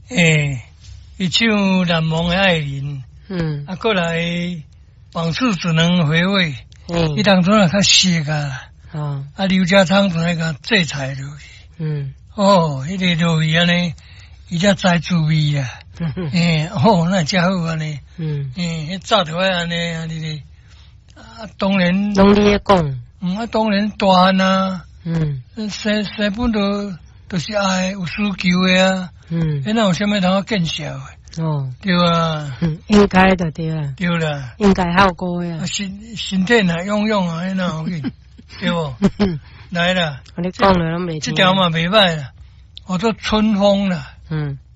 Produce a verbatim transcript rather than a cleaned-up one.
诶，伊唱难忘的爱人， 嗯， 啊，过来往事只能回味， 嗯， 伊当初啊较熟啊， 哦， 啊，刘家昌就来甲制裁落去， 嗯， 哦，迄个落去安尼，伊才知滋味啊，诶，哦，那真好安尼， 嗯， 诶，迄早就爱安尼安尼咧，啊，当然， 拢你咧讲， 嗯，啊，当然大汉啊， 嗯， 西西本都都是爱有需求的啊。 嗯， 迄哪有啥物通见笑诶？ 哦， 对啊， 嗯，应该的对啊， 对啦， 应该效果呀啊，身身体若用用啊，迄哪有紧，对无？来啦， 我你讲了拢袂听， 这条嘛袂歹啦，叫做春风啦， 嗯，